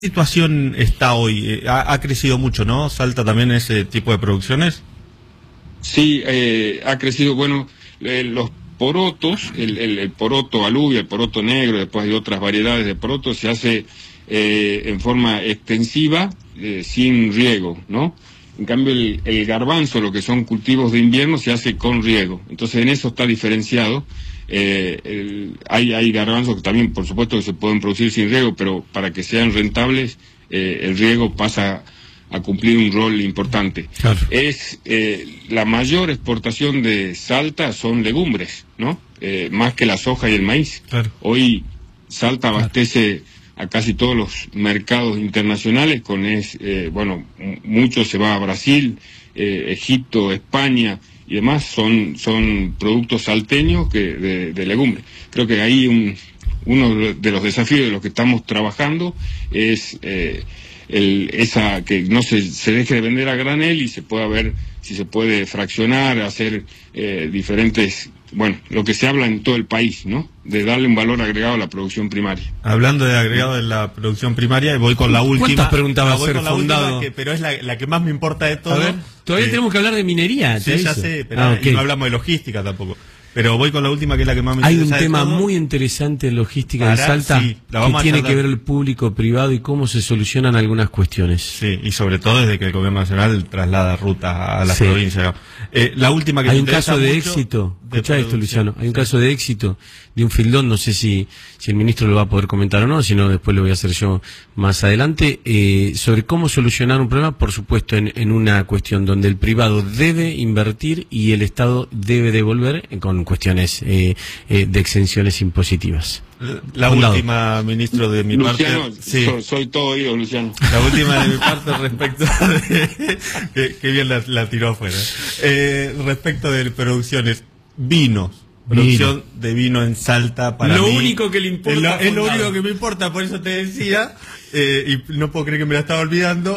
situación está hoy? Ha crecido mucho, ¿no? ¿Salta también ese tipo de producciones? Sí, ha crecido, bueno, los porotos, el poroto alubia, el poroto negro, después hay otras variedades de porotos, se hace en forma extensiva, sin riego, ¿no? En cambio el garbanzo, lo que son cultivos de invierno, se hace con riego. Entonces en eso está diferenciado. Hay garbanzos que también, por supuesto, que se pueden producir sin riego, pero para que sean rentables, el riego pasa a cumplir un rol importante. Claro. La mayor exportación de Salta son legumbres, ¿no? Más que la soja y el maíz. Claro. Hoy Salta abastece a casi todos los mercados internacionales, bueno, mucho se va a Brasil, Egipto, España y demás, son productos salteños de legumbres. Creo que ahí uno de los desafíos de los que estamos trabajando es que no se deje de vender a granel y se pueda ver si se puede fraccionar, hacer diferentes, bueno, lo que se habla en todo el país, ¿no? De darle un valor agregado a la producción primaria. Hablando de agregado de la producción primaria, voy con la última. ¿Cuántas preguntas va a ser fundado? Pero es la que más me importa de todo. A ver, todavía tenemos que hablar de minería. Sí, ya sé, pero okay. No hablamos de logística tampoco. Pero voy con la última, que es la que más me interesa. Hay un tema muy interesante en logística de Salta, sí, que tiene que ver el público privado y cómo se solucionan algunas cuestiones. Sí, y sobre todo desde que el gobierno nacional traslada rutas a las provincias. La última que hay me un caso de mucho, éxito, escuchá esto, Luciano, hay un caso de éxito de un fildón, no sé si el ministro lo va a poder comentar o no, si no después lo voy a hacer yo más adelante, sobre cómo solucionar un problema, por supuesto en una cuestión donde el privado debe invertir y el Estado debe devolver con cuestiones de exenciones impositivas. La última, ministro, de mi Luciano, parte. Sí. Soy todo oído, Luciano. La última de mi parte respecto de... que bien la tiró afuera. Respecto de producciones, vinos. Producción de vino en Salta para lo mí. Único que le importa. Es lo único que me importa, por eso te decía, y no puedo creer que me la estaba olvidando.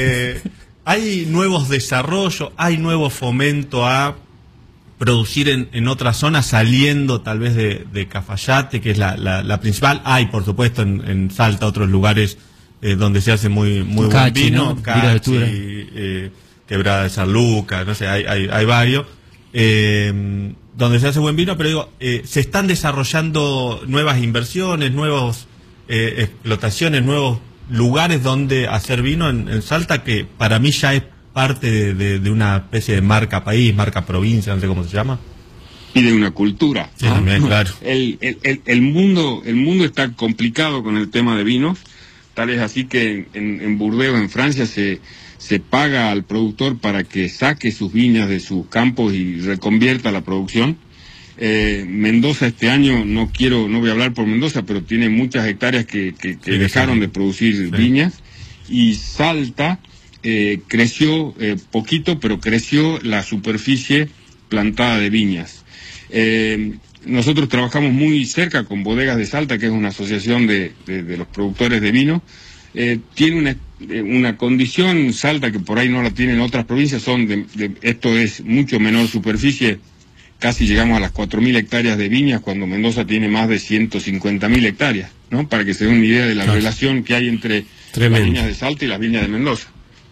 Hay nuevos desarrollos, hay nuevo fomento a producir en otras zonas, saliendo tal vez de Cafayate, que es la principal. Hay, por supuesto, en Salta otros lugares donde se hace muy buen vino, ¿no? Cachi, Quebrada de San Lucas, no sé, hay varios, donde se hace buen vino, pero digo, se están desarrollando nuevas inversiones, nuevas explotaciones, nuevos lugares donde hacer vino en Salta, que para mí ya es parte de una especie de marca país, marca provincia, no sé cómo se llama. Y de una cultura. Sí, también, claro. El mundo está complicado con el tema de vinos, tal es así que en Burdeos, en Francia, se paga al productor para que saque sus viñas de sus campos y reconvierta la producción. Mendoza este año, no voy a hablar por Mendoza, pero tiene muchas hectáreas que dejaron de producir viñas, y Salta creció poquito, pero creció la superficie plantada de viñas. Nosotros trabajamos muy cerca con Bodegas de Salta, que es una asociación de los productores de vino. Tiene una condición Salta que por ahí no la tienen otras provincias, esto es mucho menor superficie, casi llegamos a las 4.000 hectáreas de viñas, cuando Mendoza tiene más de 150.000 hectáreas, ¿no? Para que se den una idea de la relación que hay entre las viñas de Salta y las viñas de Mendoza.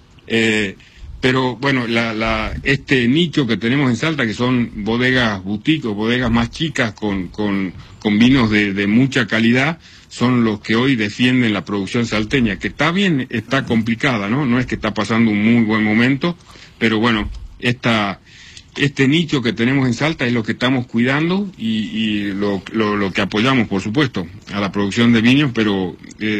Pero bueno, este nicho que tenemos en Salta, que son bodegas boutique o bodegas más chicas con vinos de mucha calidad, son los que hoy defienden la producción salteña, que está bien, está complicada, ¿no? No es que está pasando un muy buen momento, pero bueno, este nicho que tenemos en Salta es lo que estamos cuidando y lo que apoyamos, por supuesto, a la producción de vinos, pero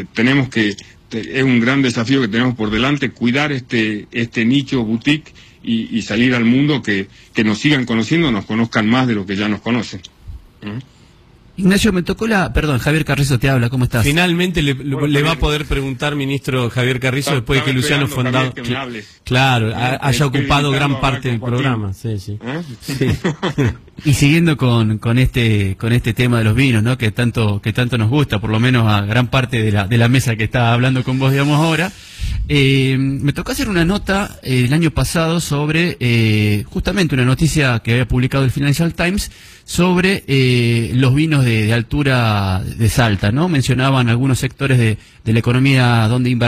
es un gran desafío que tenemos por delante, cuidar este nicho boutique y salir al mundo, que nos sigan conociendo, nos conozcan más de lo que ya nos conocen. Ignacio, me tocó perdón, Javier Carrizo te habla, ¿cómo estás? Finalmente le va a poder preguntar, ministro Javier Carrizo, después de que Luciano Fondado, claro, haya ocupado gran parte del programa. Sí. Y siguiendo con este tema de los vinos, ¿no? Que tanto nos gusta, por lo menos a gran parte de la mesa que está hablando con vos, digamos, ahora. Me tocó hacer una nota el año pasado sobre justamente una noticia que había publicado el Financial Times sobre los vinos de altura de Salta, ¿no? Mencionaban algunos sectores de la economía donde invertir.